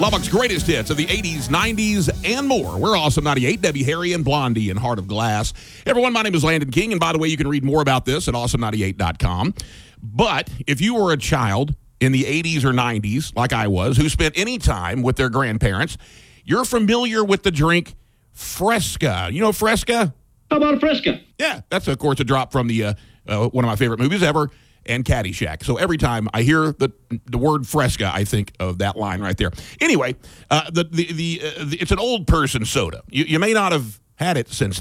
Lubbock's greatest hits of the 80s, 90s, and more. We're Awesome 98, Debbie Harry and Blondie and Heart of Glass. Everyone, my name is Landon King, and by the way, you can read more about this at awesome98.com. But if you were a child in the 80s or 90s, like I was, who spent any time with their grandparents, you're familiar with the drink Fresca. You know Fresca? How about a Fresca? Yeah, that's, of course, a drop from the one of my favorite movies ever, and Caddyshack. So every time I hear the word Fresca, I think of that line right there. Anyway, it's an old person soda. You may not have had it since